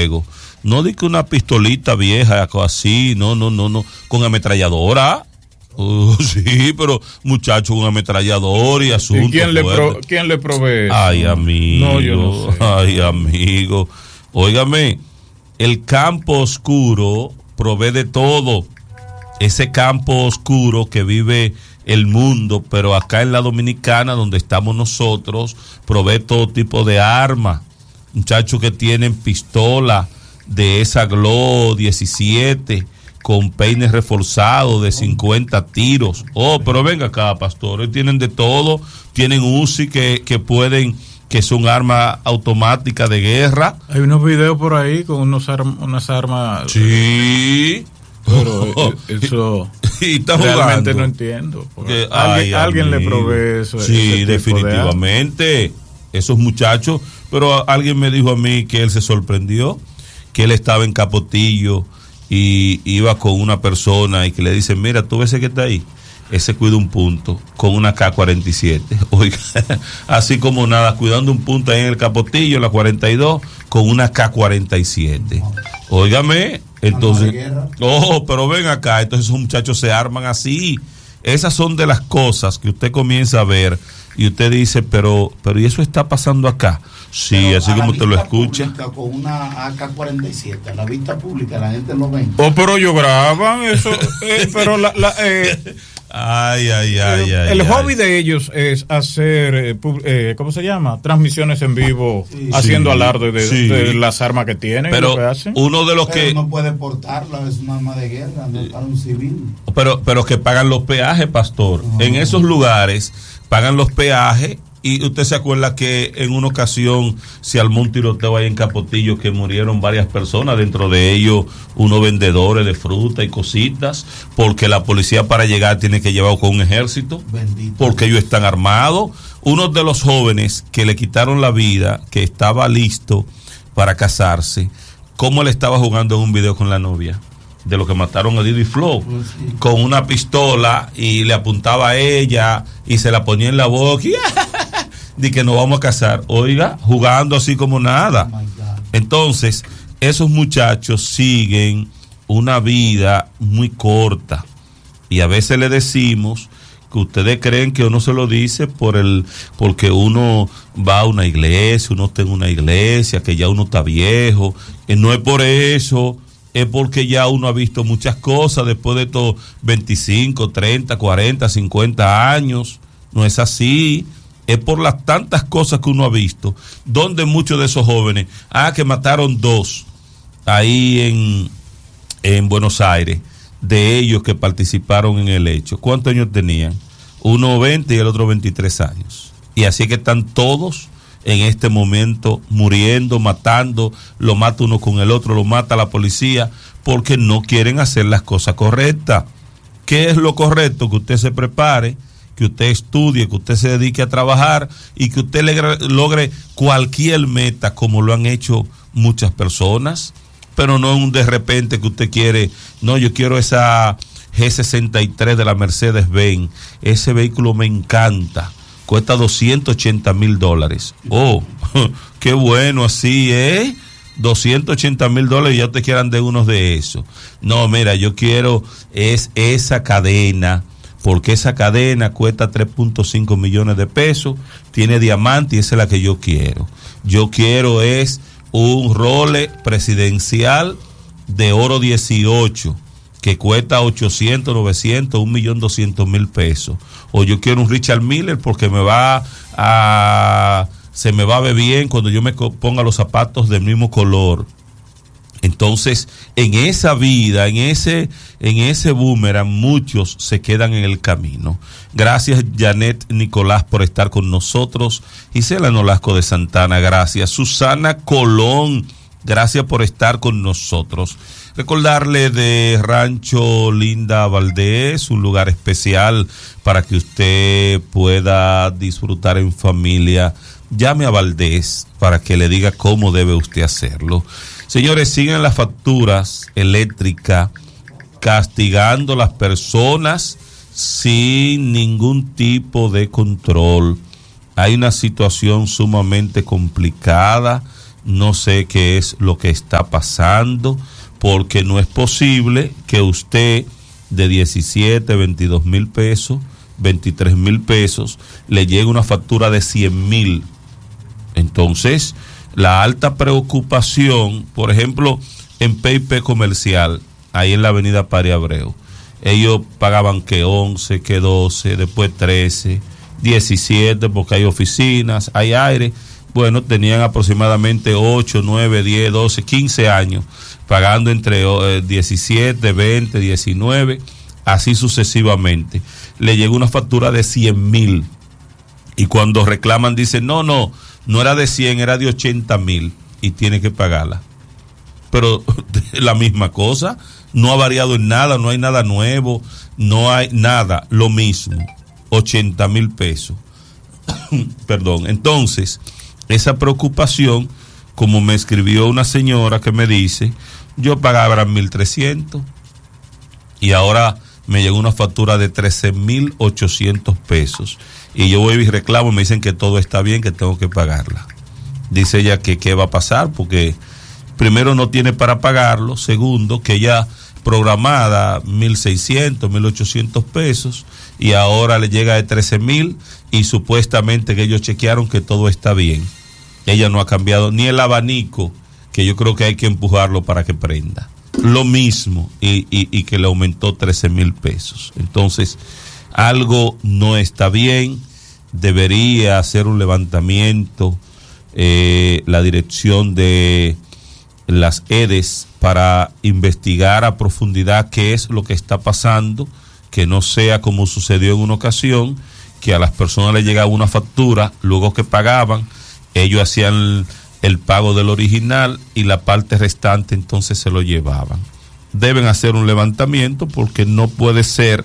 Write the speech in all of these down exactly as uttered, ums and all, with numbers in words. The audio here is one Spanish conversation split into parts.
fuego. No di que una pistolita vieja así, no, no, no, no, con ametralladora. Uh, sí, pero muchacho con ametrallador y asunto. ¿Y quién le, pro, quién le provee eso? Ay, amigo. No, yo no sé. Ay, amigo. Óigame, el campo oscuro provee de todo. Ese campo oscuro que vive el mundo, pero acá en la Dominicana, donde estamos nosotros, provee todo tipo de armas. Muchachos que tienen pistola de esa Glock diecisiete con peines reforzados de cincuenta tiros. Oh, pero venga acá, pastores, tienen de todo. Tienen U C I que, que pueden, que son armas automáticas de guerra. Hay unos videos por ahí con unos arm, unas armas. Sí. Pero eso y está realmente jugando. No entiendo. Que, alguien ay, alguien le provee eso. Sí, definitivamente. Esos muchachos. Pero alguien me dijo a mí que él se sorprendió, que él estaba en Capotillo y iba con una persona y que le dice, mira, tú ves ese que está ahí, ese cuida un punto con una K cuarenta y siete. Oiga, así como nada, cuidando un punto ahí en el Capotillo, en la cuarenta y dos, con una K cuarenta y siete. Óigame, entonces, oh, pero ven acá, entonces esos muchachos se arman así. Esas son de las cosas que usted comienza a ver y usted dice, pero, pero ¿y eso está pasando acá? Sí, pero así como usted lo escucha. Con una A K cuarenta y siete, a la vista pública, la gente lo ve. Oh, pero ellos graban eso, eh, pero la... la eh, Ay, ay, ay, el, ay. El ay. hobby de ellos es hacer, eh, eh, ¿cómo se llama? Transmisiones en vivo, sí, haciendo sí, alarde de, sí. de las armas que tienen. Pero lo que hacen. uno de los pero que no puede portarla, es un arma de guerra, no para un civil. Pero, pero que pagan los peajes, pastor. No. En esos lugares pagan los peajes. Y usted se acuerda que en una ocasión se armó un tiroteo ahí en Capotillo que murieron varias personas, dentro de ellos unos vendedores de fruta y cositas, porque la policía para llegar tiene que llevar con un ejército. Bendito. Porque ellos están armados. Uno de los jóvenes que le quitaron la vida, que estaba listo para casarse, ¿cómo él estaba jugando en un video con la novia? De lo que mataron a Didi Flow, pues sí. Con una pistola y le apuntaba a ella y se la ponía en la boca y de que nos vamos a casar, oiga, jugando así como nada. Oh, entonces, esos muchachos siguen una vida muy corta y a veces le decimos que ustedes creen que uno se lo dice por el porque uno va a una iglesia, uno está en una iglesia, que ya uno está viejo, y no es por eso. Es porque ya uno ha visto muchas cosas después de estos veinticinco, treinta, cuarenta, cincuenta años. No es así. Es por las tantas cosas que uno ha visto. Donde muchos de esos jóvenes, ah, que mataron dos ahí en, en Buenos Aires, de ellos que participaron en el hecho. ¿Cuántos años tenían? Uno veinte y el otro veintitrés años. Y así que están todos en este momento muriendo, matando, lo mata uno con el otro, lo mata la policía, porque no quieren hacer las cosas correctas. ¿Qué es lo correcto? Que usted se prepare, que usted estudie, que usted se dedique a trabajar y que usted le, logre cualquier meta como lo han hecho muchas personas, pero no un de repente que usted quiere, no, yo quiero esa G sesenta y tres de la Mercedes-Benz, ese vehículo me encanta. Cuesta doscientos ochenta mil dólares. Oh, qué bueno así, ¿eh? doscientos ochenta mil dólares y ya te quieran de unos de esos. No, mira, yo quiero es esa cadena, porque esa cadena cuesta tres punto cinco millones de pesos, tiene diamante y esa es la que yo quiero. Yo quiero es un Rolex presidencial de oro dieciocho, que cuesta ochocientos, novecientos, un millón doscientos mil pesos. O yo quiero un Richard Miller porque me va a, se me va a ver bien cuando yo me ponga los zapatos del mismo color. Entonces, en esa vida, en ese, en ese boomerang, muchos se quedan en el camino. Gracias, Janet Nicolás, por estar con nosotros. Gisela Nolasco de Santana, gracias. Susana Colón, gracias por estar con nosotros. Recordarle de Rancho Linda Valdés, un lugar especial para que usted pueda disfrutar en familia. Llame a Valdés para que le diga cómo debe usted hacerlo. Señores, siguen las facturas eléctricas castigando a las personas sin ningún tipo de control. Hay una situación sumamente complicada no sé qué es lo que está pasando, porque no es posible que usted de diecisiete, veintidós mil pesos, veintitrés mil pesos, le llegue una factura de cien mil. Entonces, la alta preocupación, por ejemplo, en P I P Comercial, ahí en la avenida Pari Abreu, ellos pagaban que once, que doce, después trece, diecisiete, porque hay oficinas, hay aire. Bueno, tenían aproximadamente ocho, nueve, diez, doce, quince años, pagando entre eh, diecisiete, veinte, diecinueve, así sucesivamente. Le llegó una factura de cien mil. Y cuando reclaman, dicen, no, no, no era de cien, era de ochenta mil, y tiene que pagarla. Pero la misma cosa, no ha variado en nada, no hay nada nuevo, no hay nada, lo mismo, ochenta mil pesos. Perdón. Entonces, esa preocupación, como me escribió una señora que me dice, yo pagaba mil trescientos y ahora me llegó una factura de trece mil ochocientos pesos. Y yo voy y reclamo, me dicen que todo está bien, que tengo que pagarla. Dice ella que qué va a pasar, porque primero no tiene para pagarlo, segundo que ya programada mil seiscientos, mil ochocientos pesos y ahora le llega de trece mil y supuestamente que ellos chequearon que todo está bien. Ella no ha cambiado ni el abanico, que yo creo que hay que empujarlo para que prenda. Lo mismo, y, y, y que le aumentó trece mil pesos. Entonces, algo no está bien, debería hacer un levantamiento eh, la dirección de las E D E S para investigar a profundidad qué es lo que está pasando, que no sea como sucedió en una ocasión, que a las personas les llegaba una factura, luego que pagaban, ellos hacían el, el pago del original y la parte restante entonces se lo llevaban. Deben hacer un levantamiento porque no puede ser,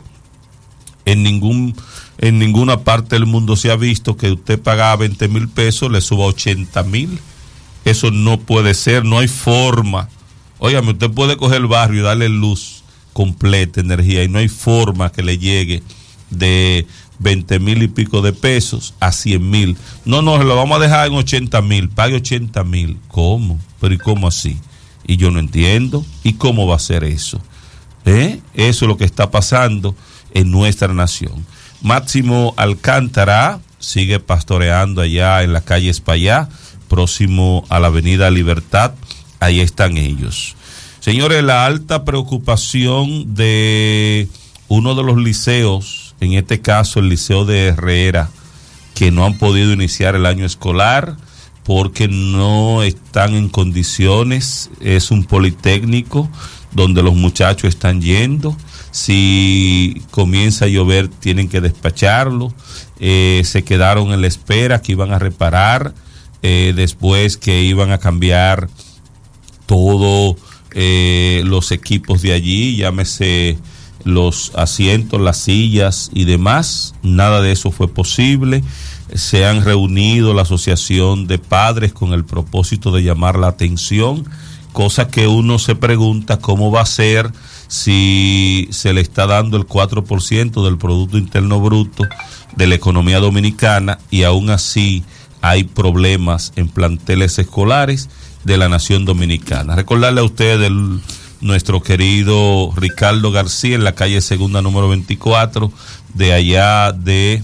en ningún en ninguna parte del mundo se ha visto que usted pagaba veinte mil pesos, le suba ochenta mil. Eso no puede ser, no hay forma. Óigame, usted puede coger el barrio y darle luz completa, energía, y no hay forma que le llegue de veinte mil y pico de pesos a cien mil. No, no, lo vamos a dejar en ochenta mil, pague ochenta mil. ¿Cómo? Pero ¿y cómo así? Y yo no entiendo. ¿Y cómo va a ser eso? ¿Eh? Eso es lo que está pasando en nuestra nación. Máximo Alcántara sigue pastoreando allá en la calle Espaillá, próximo a la avenida Libertad. Ahí están ellos. Señores, la alta preocupación de uno de los liceos, en este caso el Liceo de Herrera, que no han podido iniciar el año escolar porque no están en condiciones. Es un politécnico donde los muchachos están yendo. Si comienza a llover tienen que despacharlo. Eh, se quedaron en la espera que iban a reparar, eh, después que iban a cambiar todos eh, los equipos de allí, llámese los asientos, las sillas y demás. Nada de eso fue posible. Se han reunido la asociación de padres con el propósito de llamar la atención, cosa que uno se pregunta cómo va a ser si se le está dando el cuatro por ciento del Producto Interno Bruto de la economía dominicana y aún así hay problemas en planteles escolares de la nación dominicana. Recordarle a ustedes el, nuestro querido Ricardo García en la calle Segunda número veinticuatro, de allá de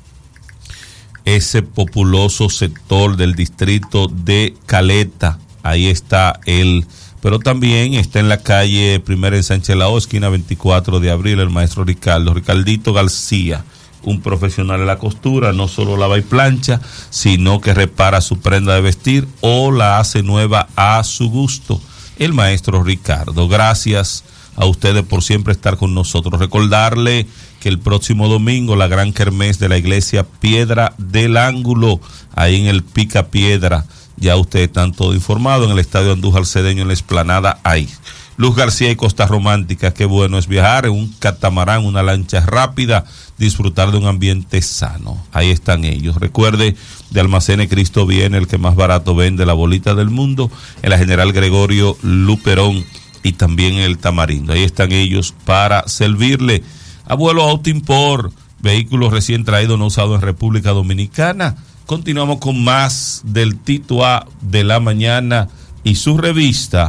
ese populoso sector del distrito de Caleta. Ahí está él. Pero también está en la calle Primera en Sánchez Lao, esquina veinticuatro de abril, el maestro Ricardo, Ricardito García, un profesional de la costura, no solo lava y plancha, sino que repara su prenda de vestir o la hace nueva a su gusto. El maestro Ricardo, gracias a ustedes por siempre estar con nosotros. Recordarle que el próximo domingo la gran kermés de la iglesia Piedra del Ángulo, ahí en el Pica Piedra, ya ustedes están todo informados, en el Estadio Andújar Cedeño, en la explanada ahí. Luz García y Costa Romántica, qué bueno es viajar en un catamarán, una lancha rápida, disfrutar de un ambiente sano. Ahí están ellos. Recuerde, de Almacenes Cristo Viene, el que más barato vende la bolita del mundo, en la General Gregorio Luperón y también en el Tamarindo. Ahí están ellos para servirle. Abuelo Autoimport, vehículos recién traídos, no usados en República Dominicana. continuamos con más del Tito A de la mañana y su revista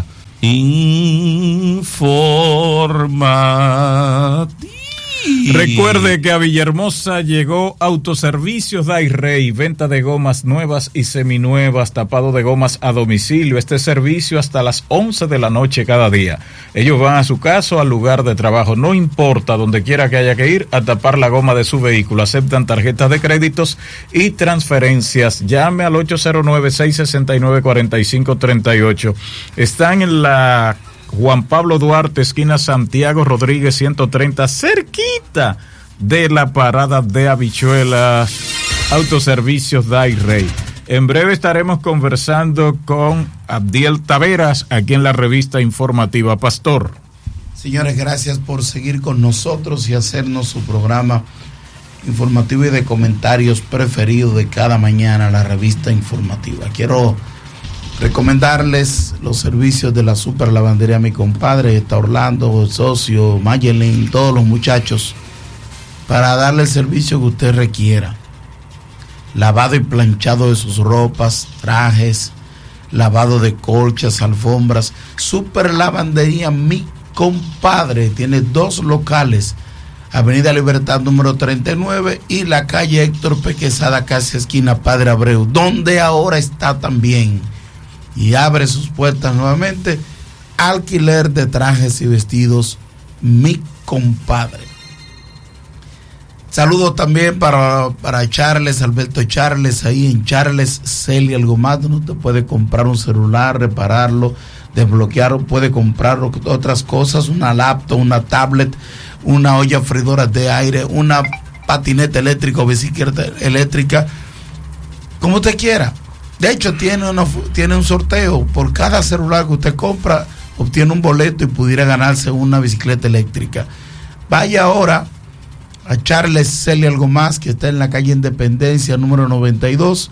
Informativa. Recuerde que a Villahermosa llegó Autoservicios Dairey, venta de gomas nuevas y seminuevas, tapado de gomas a domicilio. Este servicio hasta las once de la noche cada día. Ellos van a su casa o al lugar de trabajo, no importa donde quiera que haya que ir, a tapar la goma de su vehículo. Aceptan tarjetas de créditos y transferencias. Llame al ocho cero nueve, seis seis nueve, cuatro cinco tres ocho. Están en la Juan Pablo Duarte, esquina Santiago Rodríguez ciento treinta, cerquita de la parada de habichuelas. Autoservicios Dairey. En breve estaremos conversando con Abdiel Taveras aquí en la revista Informativa. Pastor. Señores, gracias por seguir con nosotros y hacernos su programa informativo y de comentarios preferido de cada mañana, la revista Informativa. Quiero recomendarles los servicios de la super lavandería Mi Compadre. Está Orlando, el socio, Mayelin, todos los muchachos, para darle el servicio que usted requiera. Lavado y planchado de sus ropas, trajes, lavado de colchas, alfombras. Super lavandería Mi Compadre tiene dos locales: Avenida Libertad número treinta y nueve y la calle Héctor P. Quesada, casi esquina Padre Abreu, donde ahora está también, y abre sus puertas nuevamente, alquiler de trajes y vestidos Mi Compadre. Saludos también para, para Charles, Alberto Charles, ahí en Charles Celia Algo Más, donde usted puede comprar un celular, repararlo, desbloquearlo, puede comprar otras cosas, una laptop, una tablet, una olla freidora de aire, una patineta eléctrica o bicicleta eléctrica, como usted quiera. De hecho, tiene, una, tiene un sorteo. Por cada celular que usted compra, obtiene un boleto y pudiera ganarse una bicicleta eléctrica. Vaya ahora a Charles Celia Algo Más, que está en la calle Independencia, número noventa y dos.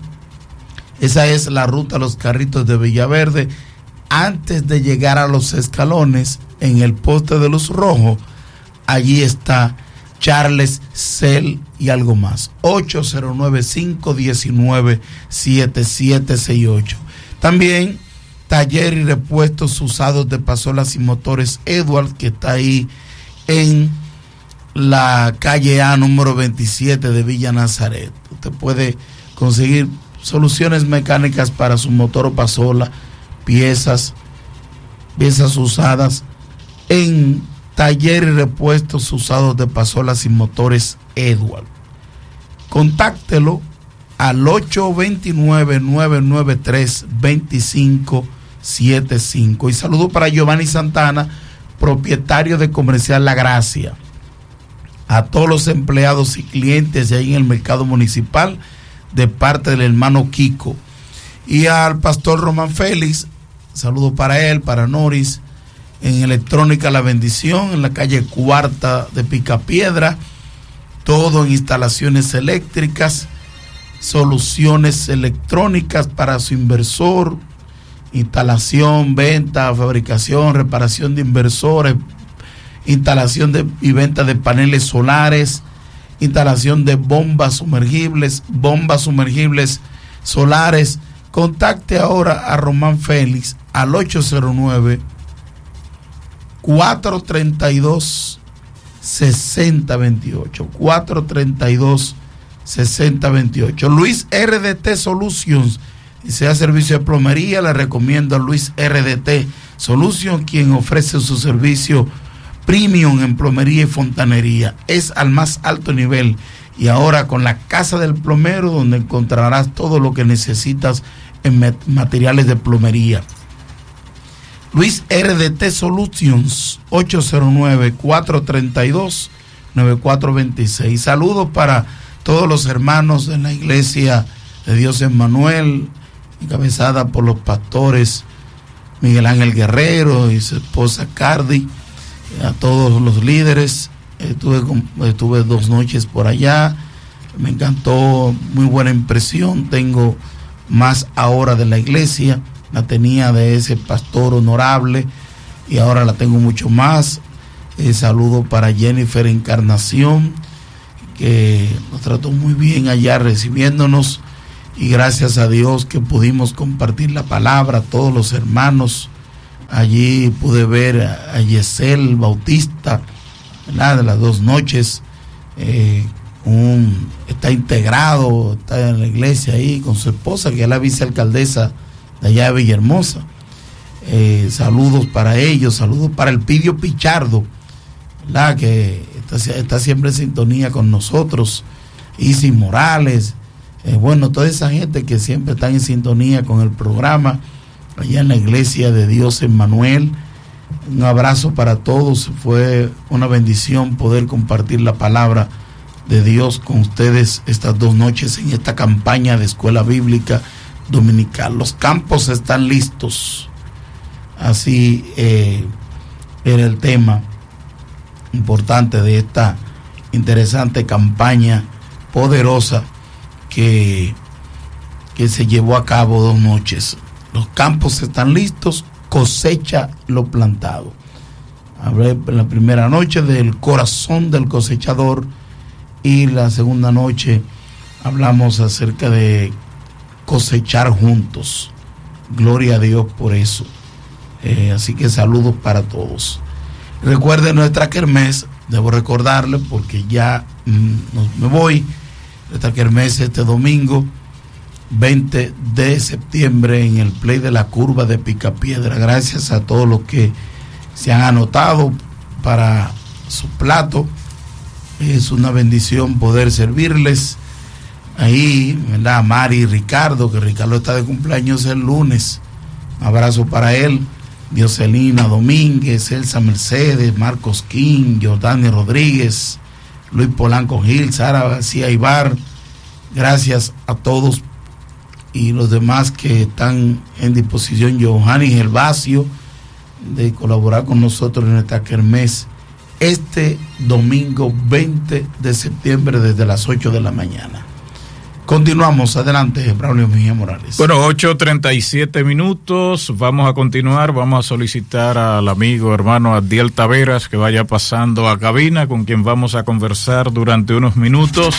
Esa es la ruta a los Carritos de Villaverde. Antes de llegar a los escalones, en el poste de luz rojo, allí está Charles Cel y Algo Más. ocho cero nueve, cinco uno nueve, siete siete seis ocho. También taller y repuestos usados de pasolas y motores Edward, que está ahí en la calle A número veintisiete de Villa Nazaret. Usted puede conseguir soluciones mecánicas para su motor o pasola, piezas, piezas usadas en taller y repuestos usados de pasolas y motores Edward. Contáctelo al ocho dos nueve, nueve nueve tres, dos cinco siete cinco. Y saludo para Giovanni Santana, propietario de Comercial La Gracia. A todos los empleados y clientes de ahí en el mercado municipal, de parte del hermano Kiko. Y al pastor Román Félix, saludo para él, para Noris, en Electrónica La Bendición, en la calle Cuarta de Picapiedra, todo en instalaciones eléctricas, soluciones electrónicas para su inversor, instalación, venta, fabricación, reparación de inversores, instalación de, y venta de paneles solares, instalación de bombas sumergibles, bombas sumergibles solares. Contacte ahora a Román Félix al ocho cero nueve, cuatro tres dos, seis cero dos ocho, cuatro tres dos, seis cero dos ocho. Luis R D T Solutions, y sea servicio de plomería, le recomiendo a Luis R D T Solutions, quien ofrece su servicio premium en plomería y fontanería. Es al más alto nivel, y ahora con la Casa del Plomero, donde encontrarás todo lo que necesitas en materiales de plomería. Luis R D T Solutions, ocho cero nueve, cuatro tres dos, nueve cuatro dos seis. Saludos para todos los hermanos de la Iglesia de Dios Emmanuel, encabezada por los pastores Miguel Ángel Guerrero y su esposa Cardi, a todos los líderes. Estuve, estuve dos noches por allá, me encantó, muy buena impresión. Tengo más ahora de la iglesia, la tenía de ese pastor honorable y ahora la tengo mucho más. Eh, saludo para Jennifer Encarnación, que nos trató muy bien allá recibiéndonos y gracias a Dios que pudimos compartir la palabra, todos los hermanos. Allí pude ver a Yesel Bautista, ¿verdad? De las dos noches, eh, un, está integrado, está en la iglesia ahí con su esposa, que es la vicealcaldesa de allá de Villahermosa. Eh, saludos para ellos, saludos para el Pidio Pichardo, ¿verdad? Que está, está siempre en sintonía con nosotros, Isis Morales, eh, bueno, toda esa gente que siempre está en sintonía con el programa, allá en la iglesia de Dios en Manuel. Un abrazo para todos, fue una bendición poder compartir la palabra de Dios con ustedes estas dos noches en esta campaña de escuela bíblica dominical. Los campos están listos, así eh, era el tema importante de esta interesante campaña poderosa que, que se llevó a cabo dos noches. Los campos están listos, cosecha lo plantado. Hablé en la primera noche del corazón del cosechador y la segunda noche hablamos acerca de cosechar juntos. Gloria a Dios por eso. Eh, así que saludos para todos. Recuerden nuestra kermés, debo recordarle porque ya mm, nos, me voy. Nuestra kermés este domingo veinte de septiembre en el Play de la Curva de Picapiedra. Gracias a todos los que se han anotado para su plato. Es una bendición poder servirles ahí, ¿verdad? Mari y Ricardo, que Ricardo está de cumpleaños el lunes. Un abrazo para él. Dioselina Domínguez, Elsa Mercedes, Marcos King, Jordani Rodríguez, Luis Polanco Gil, Sara García Ibar. Gracias a todos y los demás que están en disposición. Johanny Gervasio, de colaborar con nosotros en esta kermés este domingo veinte de septiembre desde las ocho de la mañana. Continuamos, adelante, Braulio Mejía Morales. Bueno, ocho treinta y siete minutos, vamos a continuar, vamos a solicitar al amigo hermano Abdiel Taveras que vaya pasando a cabina, con quien vamos a conversar durante unos minutos.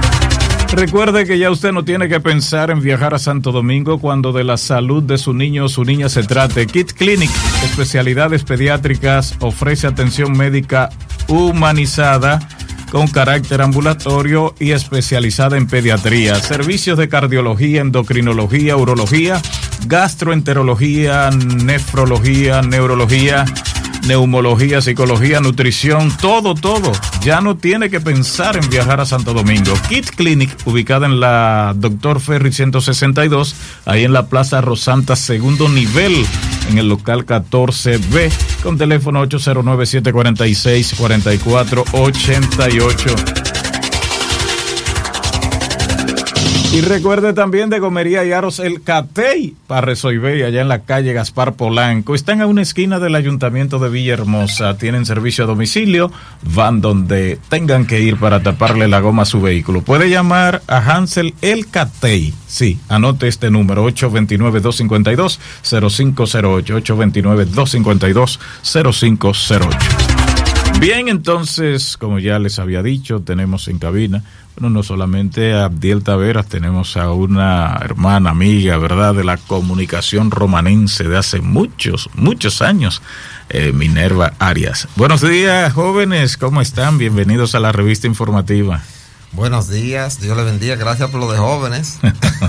Recuerde que ya usted no tiene que pensar en viajar a Santo Domingo cuando de la salud de su niño o su niña se trate. Kid Clinic, especialidades pediátricas, ofrece atención médica humanizada con carácter ambulatorio y especializada en pediatría. Servicios de cardiología, endocrinología, urología, gastroenterología, nefrología, neurología, neumología, psicología, nutrición, todo, todo. Ya no tiene que pensar en viajar a Santo Domingo. Kid Clinic, ubicada en la Doctor Ferry ciento sesenta y dos, ahí en la Plaza Rosanta, segundo nivel, en el local catorce B, con teléfono ocho cero nueve, siete cuatro seis, cuatro cuatro ocho ocho. Y recuerde también de Gomería y Aros El Catey, para resolver allá en la calle Gaspar Polanco. Están a una esquina del Ayuntamiento de Villahermosa. Tienen servicio a domicilio, van donde tengan que ir para taparle la goma a su vehículo. Puede llamar a Hansel El Catey. Sí, anote este número, ocho dos nueve, dos cinco dos, cero cinco cero ocho, ocho dos nueve, dos cinco dos, cero cinco cero ocho. Bien, entonces, como ya les había dicho, tenemos en cabina, bueno, no solamente a Abdiel Taveras, tenemos a una hermana amiga, ¿verdad?, de la comunicación romanense de hace muchos, muchos años, eh, Minerva Arias. Buenos días, jóvenes, ¿cómo están? Bienvenidos a la revista informativa. Buenos días, Dios les bendiga, gracias por lo de jóvenes.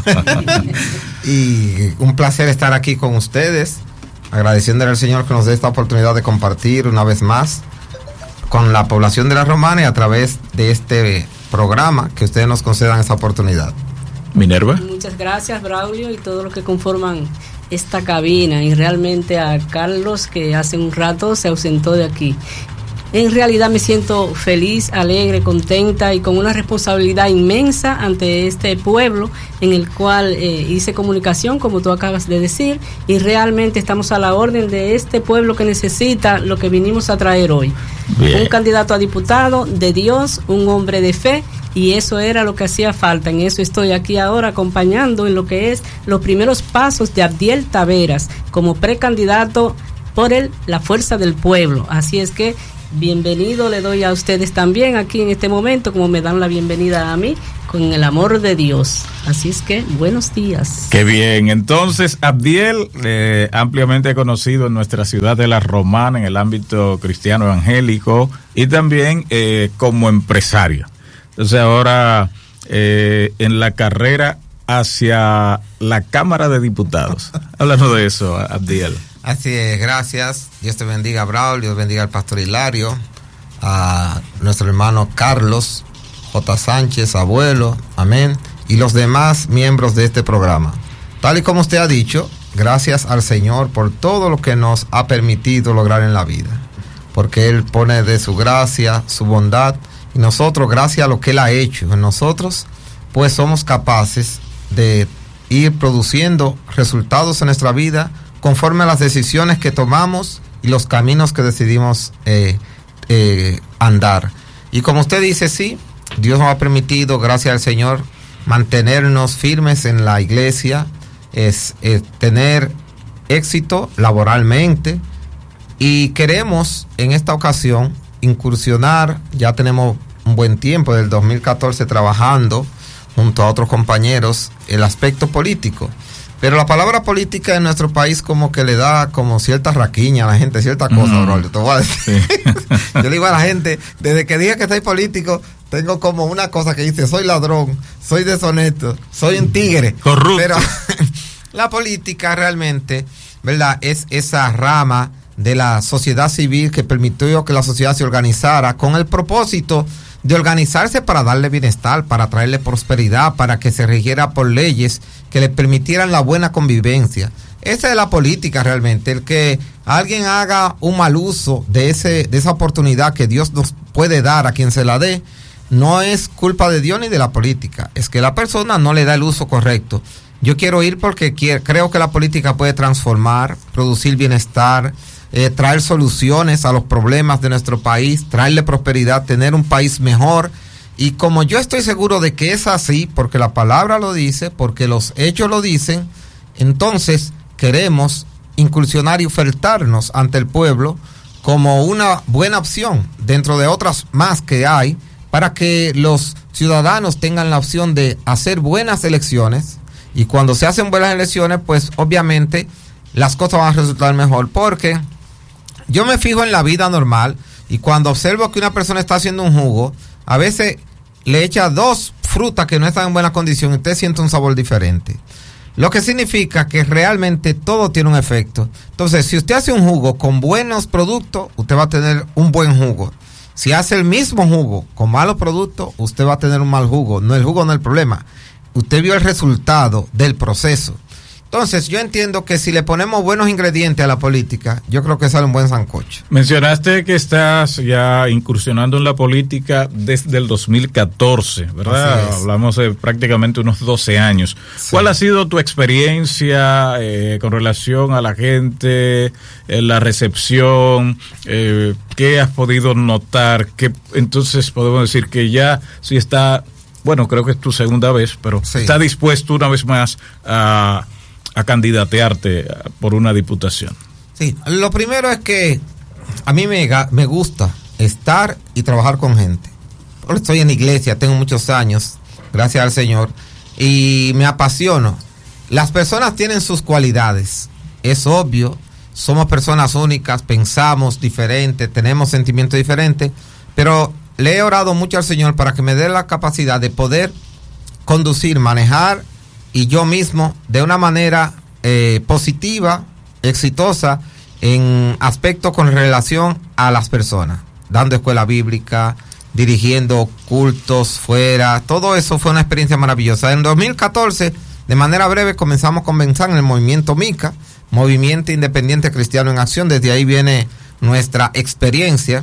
Y un placer estar aquí con ustedes, agradeciéndole al Señor que nos dé esta oportunidad de compartir una vez más con la población de la Romana y a través de este programa que ustedes nos concedan esta oportunidad. Minerva. Muchas gracias, Braulio, y todos los que conforman esta cabina, y realmente a Carlos, que hace un rato se ausentó de aquí. En realidad me siento feliz, alegre, contenta y con una responsabilidad inmensa ante este pueblo en el cual eh, hice comunicación, como tú acabas de decir, y realmente estamos a la orden de este pueblo que necesita lo que vinimos a traer hoy. Bien. Un candidato a diputado de Dios, un hombre de fe, y eso era lo que hacía falta. En eso estoy aquí ahora acompañando en lo que es los primeros pasos de Abdiel Taveras como precandidato por el, la fuerza del pueblo. Así es que bienvenido le doy a ustedes también aquí en este momento, como me dan la bienvenida a mí, con el amor de Dios. Así es que, buenos días. Qué bien. Entonces, Abdiel, eh, ampliamente conocido en nuestra ciudad de La Romana, en el ámbito cristiano evangélico, y también eh, como empresario. Entonces, ahora, eh, en la carrera hacia la Cámara de Diputados. Háblanos de eso, Abdiel. Así es, gracias. Dios te bendiga, Braulio, Dios bendiga al pastor Hilario, a nuestro hermano Carlos J. Sánchez, abuelo, amén, y los demás miembros de este programa. Tal y como usted ha dicho, gracias al Señor por todo lo que nos ha permitido lograr en la vida, porque Él pone de su gracia, su bondad, y nosotros, gracias a lo que Él ha hecho en nosotros, pues somos capaces de ir produciendo resultados en nuestra vida conforme a las decisiones que tomamos y los caminos que decidimos eh, eh, andar. Y como usted dice, sí, Dios nos ha permitido, gracias al Señor, mantenernos firmes en la iglesia, es, es tener éxito laboralmente, y queremos en esta ocasión incursionar. Ya tenemos un buen tiempo, del dos mil catorce, trabajando junto a otros compañeros el aspecto político. Pero la palabra política en nuestro país como que le da como cierta raquiña a la gente, cierta cosa, mm. bro, te voy a decir. Sí. Yo le digo a la gente, desde que dije que soy político, tengo como una cosa que dice, soy ladrón, soy deshonesto, soy un tigre. Corrupto. Pero la política realmente, ¿verdad?, es esa rama de la sociedad civil que permitió que la sociedad se organizara con el propósito de organizarse para darle bienestar, para traerle prosperidad, para que se rigiera por leyes que le permitieran la buena convivencia. Esa es la política realmente, el que alguien haga un mal uso de ese de esa oportunidad que Dios nos puede dar a quien se la dé, no es culpa de Dios ni de la política, es que la persona no le da el uso correcto. Yo quiero ir porque quiero, creo que la política puede transformar, producir bienestar, Eh, traer soluciones a los problemas de nuestro país, traerle prosperidad, tener un país mejor. Y como yo estoy seguro de que es así, porque la palabra lo dice, porque los hechos lo dicen, entonces queremos incursionar y ofertarnos ante el pueblo como una buena opción dentro de otras más que hay, para que los ciudadanos tengan la opción de hacer buenas elecciones. Y cuando se hacen buenas elecciones, pues obviamente las cosas van a resultar mejor, porque yo me fijo en la vida normal y cuando observo que una persona está haciendo un jugo, a veces le echa dos frutas que no están en buena condición y usted siente un sabor diferente. Lo que significa que realmente todo tiene un efecto. Entonces, si usted hace un jugo con buenos productos, usted va a tener un buen jugo. Si hace el mismo jugo con malos productos, usted va a tener un mal jugo. No, el jugo no es el problema. Usted vio el resultado del proceso. Entonces, yo entiendo que si le ponemos buenos ingredientes a la política, yo creo que sale un buen sancocho. Mencionaste que estás ya incursionando en la política desde el dos mil catorce, ¿verdad? Hablamos de prácticamente unos doce años. Sí. ¿Cuál ha sido tu experiencia eh, con relación a la gente, eh, la recepción? Eh, ¿Qué has podido notar? ¿Qué, entonces podemos decir que ya sí está, bueno, creo que es tu segunda vez, pero sí, está dispuesto una vez más a... a candidatearte por una diputación? Sí, lo primero es que a mí me, me gusta estar y trabajar con gente. Estoy en la iglesia, tengo muchos años, gracias al Señor, y me apasiono. Las personas tienen sus cualidades, es obvio, somos personas únicas, pensamos diferente, tenemos sentimientos diferentes, pero le he orado mucho al Señor para que me dé la capacidad de poder conducir, manejar, y yo mismo de una manera eh, positiva, exitosa, en aspectos con relación a las personas, dando escuela bíblica, dirigiendo cultos fuera, todo eso fue una experiencia maravillosa. En dos mil catorce, de manera breve, comenzamos a comenzar en el movimiento MICA, Movimiento Independiente Cristiano en Acción. Desde ahí viene nuestra experiencia.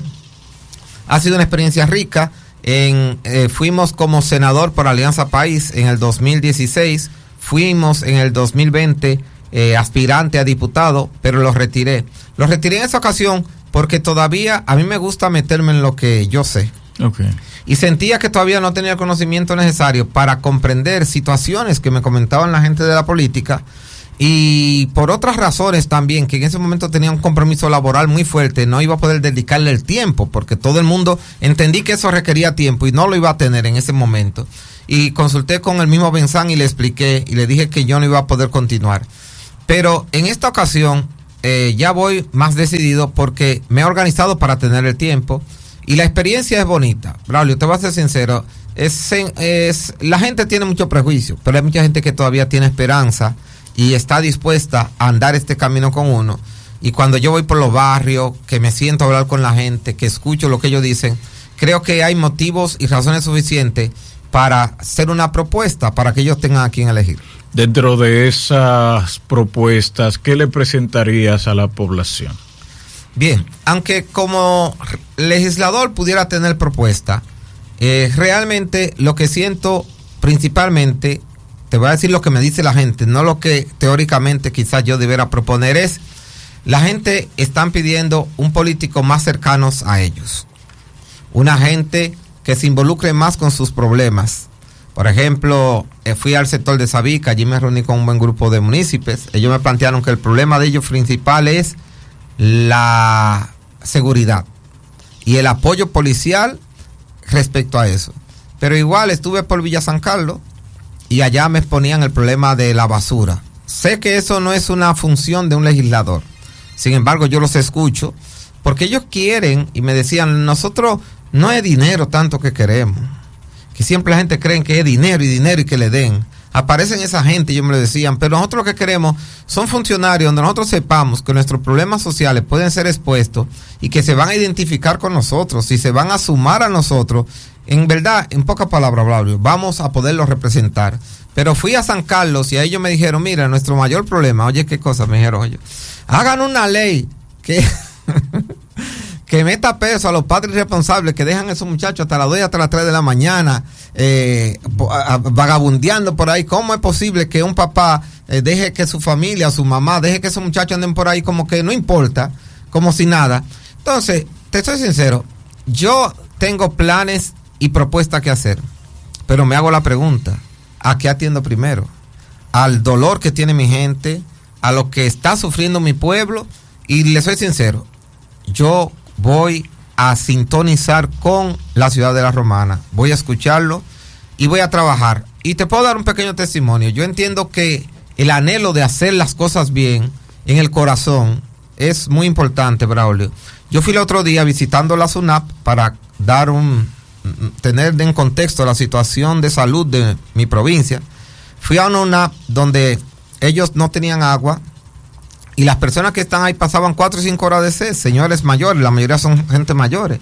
Ha sido una experiencia rica. En, eh, fuimos como senador por Alianza País en el dos mil dieciséis, fuimos en el dos mil veinte eh, aspirante a diputado, pero lo retiré. Lo retiré en esa ocasión porque todavía a mí me gusta meterme en lo que yo sé. Okay. Y sentía que todavía no tenía el conocimiento necesario para comprender situaciones que me comentaban la gente de la política, y por otras razones también, que en ese momento tenía un compromiso laboral muy fuerte, no iba a poder dedicarle el tiempo, porque todo el mundo, entendí que eso requería tiempo y no lo iba a tener en ese momento. Y consulté con el mismo Benzán y le expliqué y le dije que yo no iba a poder continuar. Pero en esta ocasión eh, ya voy más decidido porque me he organizado para tener el tiempo y la experiencia es bonita. Braulio, te voy a ser sincero, es, es, la gente tiene mucho prejuicio, pero hay mucha gente que todavía tiene esperanza y está dispuesta a andar este camino con uno. Y cuando yo voy por los barrios, que me siento a hablar con la gente, que escucho lo que ellos dicen, creo que hay motivos y razones suficientes para hacer una propuesta para que ellos tengan a quien elegir. Dentro de esas propuestas, ¿qué le presentarías a la población? Bien, aunque como legislador pudiera tener propuesta, eh, realmente lo que siento principalmente, te voy a decir lo que me dice la gente, no lo que teóricamente quizás yo debiera proponer, es la gente están pidiendo un político más cercano a ellos, una gente que se involucre más con sus problemas. Por ejemplo, eh, fui al sector de Sabica, allí me reuní con un buen grupo de municipios. Ellos me plantearon que el problema de ellos principal es la seguridad y el apoyo policial respecto a eso. Pero igual estuve por Villa San Carlos y allá me exponían el problema de la basura. Sé que eso no es una función de un legislador. Sin embargo, yo los escucho porque ellos quieren, y me decían, nosotros no es dinero tanto que queremos, que siempre la gente cree que es dinero y dinero y que le den. Aparecen esa gente, y ellos me lo decían, pero nosotros lo que queremos son funcionarios donde nosotros sepamos que nuestros problemas sociales pueden ser expuestos y que se van a identificar con nosotros y se van a sumar a nosotros. En verdad, en pocas palabras, Braulio, vamos a poderlos representar. Pero fui a San Carlos y a ellos me dijeron, mira, nuestro mayor problema, oye, qué cosa, me dijeron, oye, hagan una ley que... que meta peso a los padres responsables que dejan a esos muchachos hasta las dos y hasta las tres de la mañana eh, vagabundeando por ahí. ¿Cómo es posible que un papá eh, deje que su familia, su mamá, deje que esos muchachos anden por ahí como que no importa, como si nada? Entonces, te soy sincero, yo tengo planes y propuestas que hacer, pero me hago la pregunta, ¿a qué atiendo primero? ¿Al dolor que tiene mi gente? ¿A lo que está sufriendo mi pueblo? Y le soy sincero, yo voy a sintonizar con la ciudad de La Romana, voy a escucharlo y voy a trabajar. Y te puedo dar un pequeño testimonio. Yo entiendo que el anhelo de hacer las cosas bien en el corazón es muy importante, Braulio. Yo fui el otro día visitando la SUNAP para dar un tener en contexto la situación de salud de mi provincia. Fui a una UNAP donde ellos no tenían agua y las personas que están ahí pasaban cuatro o cinco horas de sed, señores mayores, la mayoría son gente mayores.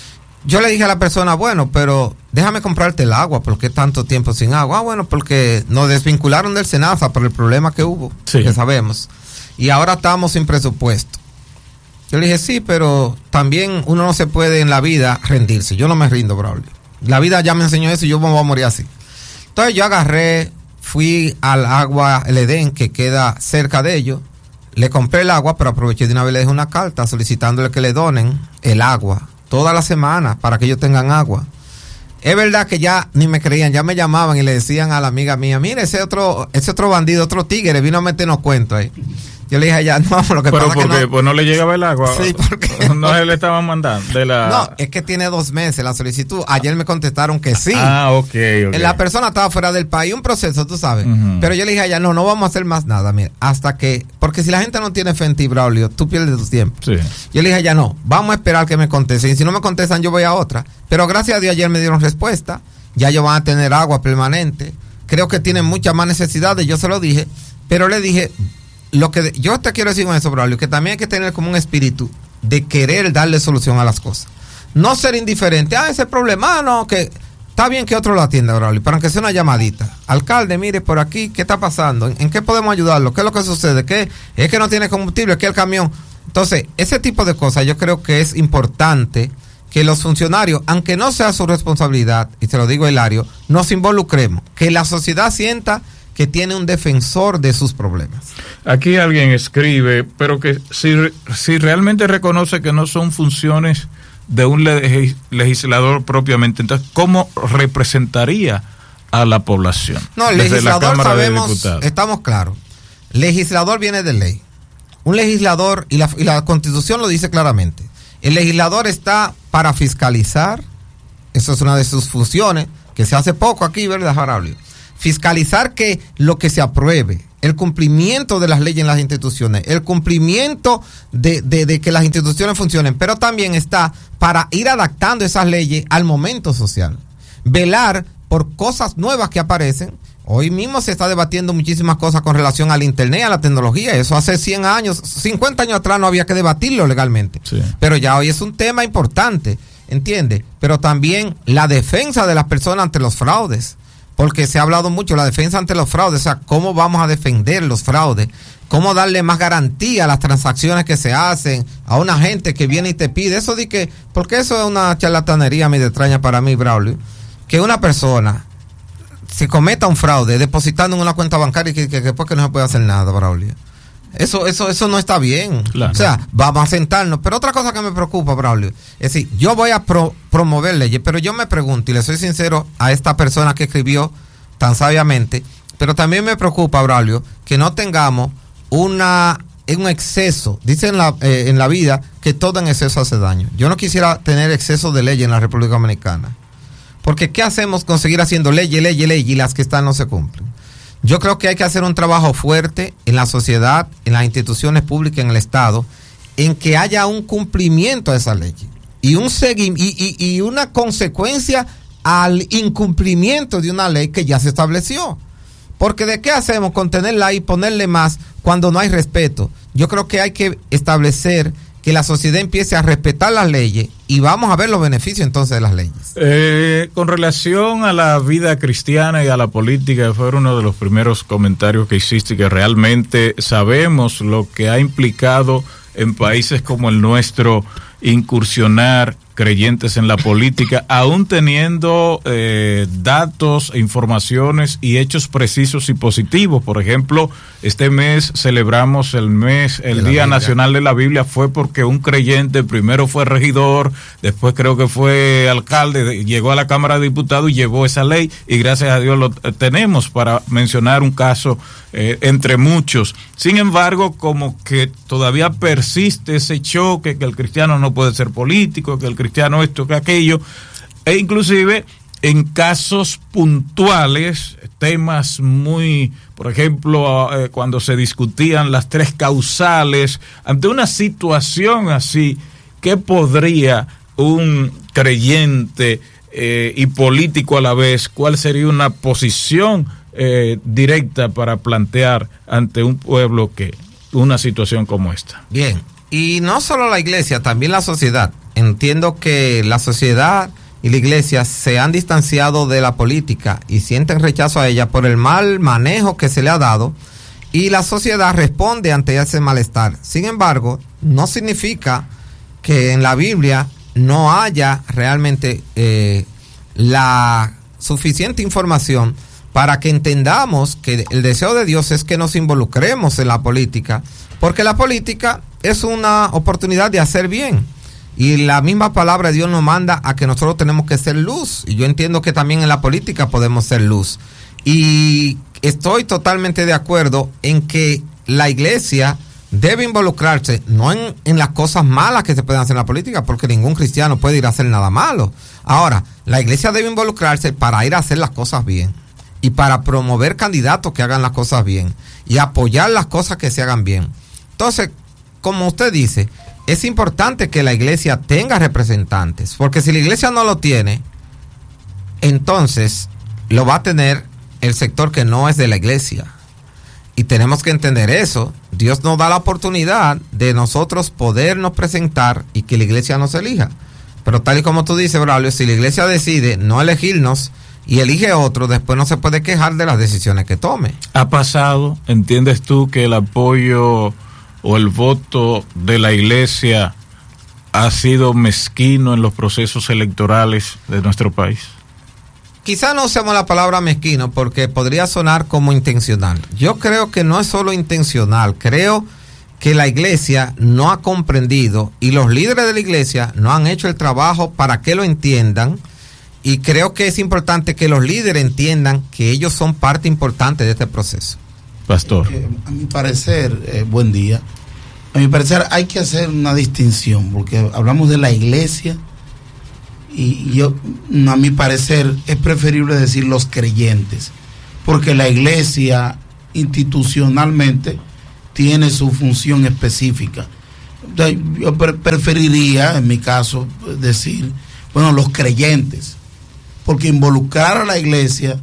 Yo le dije a la persona, bueno, pero déjame comprarte el agua, ¿por qué tanto tiempo sin agua? Ah, bueno, porque nos desvincularon del SENASA por el problema que hubo, sí, que sabemos, y ahora estamos sin presupuesto. Yo le dije, sí, pero también uno no se puede en la vida rendirse. Yo no me rindo, Braulio. La vida ya me enseñó eso y yo me voy a morir así. Entonces yo agarré, fui al agua El Edén, que queda cerca de ellos, le compré el agua, pero aproveché de una vez, le dejé una carta solicitándole que le donen el agua toda la semana para que ellos tengan agua. Es verdad que ya ni me creían, ya me llamaban y le decían a la amiga mía, mire, ese otro ese otro bandido, otro tigre, vino a meternos cuentos ahí. Yo le dije a ella, no, lo que pero pasa es que no, pues no le llegaba el agua. Sí, porque no se le estaban mandando de la... No, es que tiene dos meses la solicitud. Ayer me contestaron que sí. Ah, ok, ok. La persona estaba fuera del país, un proceso, tú sabes. Uh-huh. Pero yo le dije a ella, no, no vamos a hacer más nada, mira, hasta que, porque si la gente no tiene fe en ti, Braulio, tú pierdes tu tiempo. Sí. Yo le dije a ella, no, vamos a esperar que me contesten. Y si no me contestan, yo voy a otra. Pero gracias a Dios ayer me dieron respuesta. Ya ellos van a tener agua permanente. Creo que tienen muchas más necesidades, yo se lo dije. Pero le dije, lo que yo te quiero decir con eso, Braulio, que también hay que tener como un espíritu de querer darle solución a las cosas. No ser indiferente. Ah, ese problema, no, que está bien que otro lo atienda, Braulio, pero aunque sea una llamadita. Alcalde, mire, por aquí, ¿qué está pasando? ¿En, en qué podemos ayudarlo? ¿Qué es lo que sucede? ¿Qué? Es que no tiene combustible, que el camión. Entonces, ese tipo de cosas yo creo que es importante que los funcionarios, aunque no sea su responsabilidad, y te lo digo, Hilario, nos involucremos, que la sociedad sienta que tiene un defensor de sus problemas. Aquí alguien escribe, pero que si, si realmente reconoce que no son funciones de un legis, legislador propiamente, entonces, ¿cómo representaría a la población? No, el legislador, sabemos, estamos claros. legislador viene de ley. Un legislador, y la, y la Constitución lo dice claramente, el legislador está para fiscalizar, eso es una de sus funciones, que se hace poco aquí, ¿verdad, Braulio? Fiscalizar que lo que se apruebe, el cumplimiento de las leyes en las instituciones, el cumplimiento de, de, de que las instituciones funcionen, pero también está para ir adaptando esas leyes al momento social. Velar por cosas nuevas que aparecen. Hoy mismo se está debatiendo muchísimas cosas con relación al internet, a la tecnología. Eso hace cien años, cincuenta años atrás no había que debatirlo legalmente. Sí. Pero ya hoy es un tema importante, ¿entiende? Pero también la defensa de las personas ante los fraudes. Porque se ha hablado mucho, la defensa ante los fraudes, o sea, cómo vamos a defender los fraudes, cómo darle más garantía a las transacciones que se hacen, a una gente que viene y te pide, eso de que, porque eso es una charlatanería muy extraña para mí, Braulio, que una persona se cometa un fraude depositando en una cuenta bancaria y que, que, que después que no se puede hacer nada, Braulio. Eso, eso, eso no está bien. Claro. O sea, vamos a sentarnos. Pero otra cosa que me preocupa, Braulio, es decir, yo voy a pro, promover leyes, pero yo me pregunto, y le soy sincero a esta persona que escribió tan sabiamente, pero también me preocupa, Braulio, que no tengamos una un exceso. Dicen en la, eh, en la vida que todo en exceso hace daño. Yo no quisiera tener exceso de leyes en la República Dominicana. Porque ¿qué hacemos con seguir haciendo leyes, leyes, leyes y las que están no se cumplen? Yo creo que hay que hacer un trabajo fuerte en la sociedad, en las instituciones públicas, en el Estado, en que haya un cumplimiento de esa ley y un segui- y, y, y una consecuencia al incumplimiento de una ley que ya se estableció. Porque ¿de qué hacemos con tenerla y ponerle más cuando no hay respeto? Yo creo que hay que establecer que la sociedad empiece a respetar las leyes y vamos a ver los beneficios entonces de las leyes. Eh, con relación a la vida cristiana y a la política, fue uno de los primeros comentarios que hiciste, que realmente sabemos lo que ha implicado en países como el nuestro incursionar creyentes en la política, aún teniendo eh, datos, informaciones y hechos precisos y positivos. Por ejemplo, este mes celebramos el mes, el Día Nacional de la Biblia, fue porque un creyente primero fue regidor, después creo que fue alcalde, llegó a la Cámara de Diputados y llevó esa ley, y gracias a Dios lo tenemos, para mencionar un caso eh, entre muchos. Sin embargo, como que todavía persiste ese choque, que el cristiano no puede ser político, que el cristiano esto, que aquello, e inclusive en casos puntuales, temas muy, por ejemplo, eh, cuando se discutían las tres causales, ante una situación así, ¿qué podría un creyente eh, y político a la vez, cuál sería una posición eh, directa para plantear ante un pueblo que una situación como esta? Bien, y no solo la iglesia, también la sociedad. Entiendo que la sociedad y la iglesia se han distanciado de la política y sienten rechazo a ella por el mal manejo que se le ha dado, y la sociedad responde ante ese malestar. Sin embargo, no significa que en la Biblia no haya realmente eh, la suficiente información para que entendamos que el deseo de Dios es que nos involucremos en la política, porque la política es una oportunidad de hacer bien. Y la misma palabra de Dios nos manda a que nosotros tenemos que ser luz. Y yo entiendo que también en la política podemos ser luz. Y estoy totalmente de acuerdo en que la iglesia debe involucrarse, no en, en las cosas malas que se pueden hacer en la política, porque ningún cristiano puede ir a hacer nada malo. Ahora, la iglesia debe involucrarse para ir a hacer las cosas bien. Y para promover candidatos que hagan las cosas bien. Y apoyar las cosas que se hagan bien. Entonces, como usted dice, es importante que la iglesia tenga representantes, porque si la iglesia no lo tiene, entonces lo va a tener el sector que no es de la iglesia. Y tenemos que entender eso. Dios nos da la oportunidad de nosotros podernos presentar y que la iglesia nos elija. Pero tal y como tú dices, Braulio, si la iglesia decide no elegirnos y elige otro, después no se puede quejar de las decisiones que tome. ¿Ha pasado, entiendes tú, que el apoyo o el voto de la iglesia ha sido mezquino en los procesos electorales de nuestro país? Quizá no usemos la palabra mezquino porque podría sonar como intencional. Yo creo que no es solo intencional, creo que la iglesia no ha comprendido y los líderes de la iglesia no han hecho el trabajo para que lo entiendan, y creo que es importante que los líderes entiendan que ellos son parte importante de este proceso. pastor. Eh, a mi parecer, eh, buen día. A mi parecer hay que hacer una distinción, porque hablamos de la iglesia y yo, a mi parecer, es preferible decir los creyentes, porque la iglesia institucionalmente tiene su función específica. Entonces, yo pre- preferiría, en mi caso, decir, bueno, los creyentes, porque involucrar a la iglesia,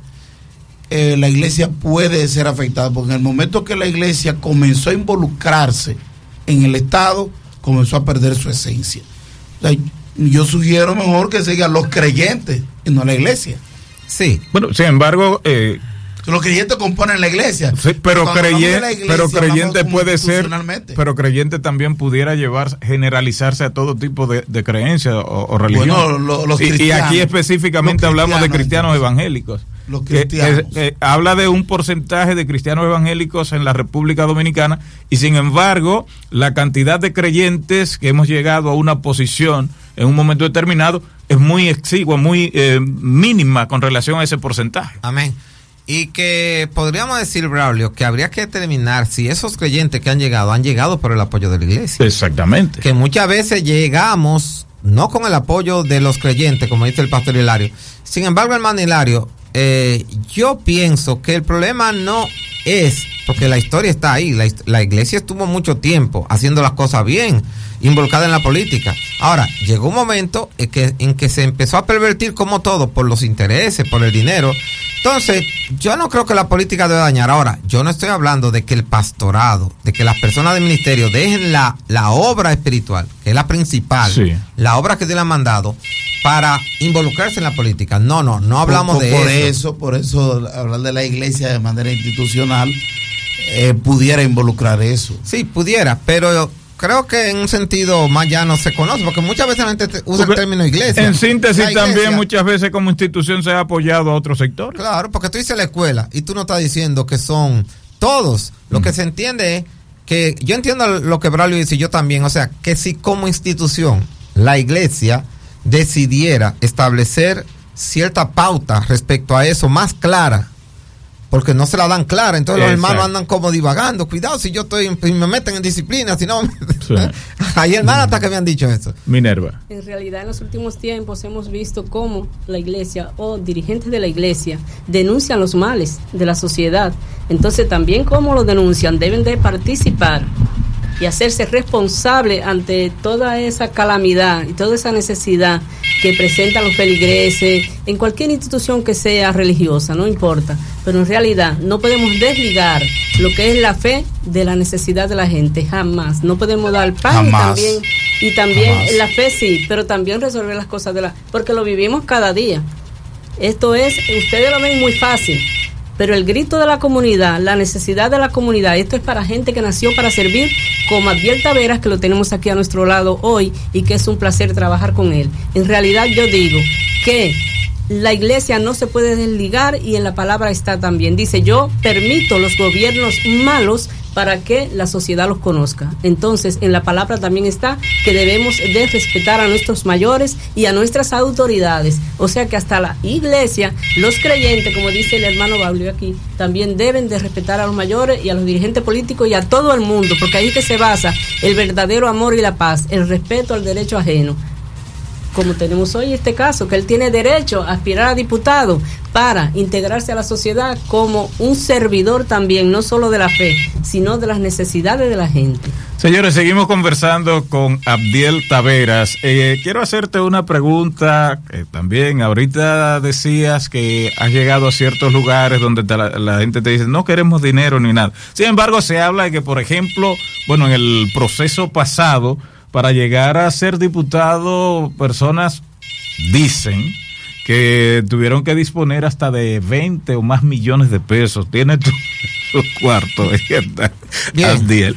eh, la iglesia puede ser afectada, porque en el momento que la iglesia comenzó a involucrarse en el Estado, comenzó a perder su esencia. O sea, yo sugiero mejor que sigan los creyentes y no la iglesia. Sí. Bueno, sin embargo, eh, los creyentes componen la iglesia. Sí, pero creyente, iglesia, pero creyente puede ser, institucionalmente. pero creyente también pudiera llevar, generalizarse a todo tipo de, de creencias o, o religión. Bueno, lo, los y, y aquí específicamente hablamos de cristianos entonces, evangélicos. Los que, cristianos. que, que habla de un porcentaje de cristianos evangélicos en la República Dominicana y sin embargo la cantidad de creyentes que hemos llegado a una posición en un momento determinado es muy exigua, muy eh, mínima con relación a ese porcentaje. Amén. Y que podríamos decir, Braulio, que habría que determinar si esos creyentes que han llegado, han llegado por el apoyo de la iglesia. Exactamente. Que muchas veces llegamos, no con el apoyo de los creyentes, como dice el pastor Hilario. Sin embargo, hermano Hilario, eh, yo pienso que el problema no es, porque la historia está ahí, la, la iglesia estuvo mucho tiempo haciendo las cosas bien, involucrada en la política. Ahora, llegó un momento en que, en que se empezó a pervertir como todo, por los intereses, por el dinero. Entonces, yo no creo que la política debe dañar. Ahora, yo no estoy hablando de que el pastorado, de que las personas del ministerio dejen la, la obra espiritual, que es la principal, sí, la obra que Dios le ha mandado, para involucrarse en la política. No, no, no hablamos por, de por eso. eso. Por eso, hablar de la iglesia de manera institucional eh, pudiera involucrar eso. Sí, pudiera, pero creo que en un sentido más llano se conoce, porque muchas veces la gente usa porque el término iglesia. En síntesis, iglesia, también muchas veces como institución se ha apoyado a otro sector. Claro, porque tú dices la escuela y tú no estás diciendo que son todos. Lo mm. que se entiende es que, yo entiendo lo que Braulio dice, yo también, o sea, que si como institución la iglesia decidiera establecer cierta pauta respecto a eso más clara, porque no se la dan clara, entonces Exacto. los hermanos andan como divagando, cuidado si yo estoy, me meten en disciplina, si no, sí. Hay hermanas hasta que me han dicho eso. Minerva. En realidad en los últimos tiempos hemos visto cómo la iglesia o dirigentes de la iglesia denuncian los males de la sociedad, entonces también como lo denuncian deben de participar y hacerse responsable ante toda esa calamidad y toda esa necesidad que presentan los feligreses en cualquier institución que sea religiosa, no importa, pero en realidad no podemos desligar lo que es la fe de la necesidad de la gente, jamás, no podemos dar pan y también, y también jamás. La fe sí, pero también resolver las cosas de la, porque lo vivimos cada día, esto es, ustedes lo ven muy fácil, pero el grito de la comunidad, la necesidad de la comunidad, esto es para gente que nació para servir, como Abdiel Taveras, que lo tenemos aquí a nuestro lado hoy y que es un placer trabajar con él. En realidad yo digo que la iglesia no se puede desligar y en la palabra está también. Dice, yo permito los gobiernos malos para que la sociedad los conozca. Entonces, en la palabra también está que debemos de respetar a nuestros mayores y a nuestras autoridades. O sea que hasta la iglesia, los creyentes, como dice el hermano Braulio aquí, también deben de respetar a los mayores y a los dirigentes políticos y a todo el mundo, porque ahí que se basa el verdadero amor y la paz, el respeto al derecho ajeno. Como tenemos hoy este caso, que él tiene derecho a aspirar a diputado para integrarse a la sociedad como un servidor también, no solo de la fe, sino de las necesidades de la gente. Señores, seguimos conversando con Abdiel Taveras. Eh, quiero hacerte una pregunta, que también ahorita decías que has llegado a ciertos lugares donde te la, la gente te dice, no queremos dinero ni nada. Sin embargo, se habla de que, por ejemplo, bueno, en el proceso pasado, para llegar a ser diputado, personas dicen que tuvieron que disponer hasta de veinte o más millones de pesos. Tiene tu, tu cuarto. Bien.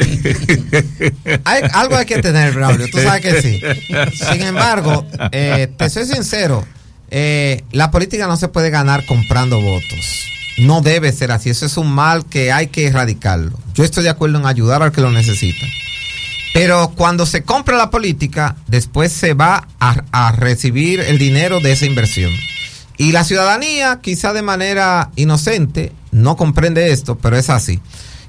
Hay, algo hay que tener, Braulio. Tú sabes que sí. Sin embargo, eh, te soy sincero, eh, la política no se puede ganar comprando votos. No debe ser así. Eso es un mal que hay que erradicarlo. Yo estoy de acuerdo en ayudar al que lo necesita. Pero cuando se compra la política, después se va a, a recibir el dinero de esa inversión. Y la ciudadanía, quizá de manera inocente, no comprende esto, pero es así.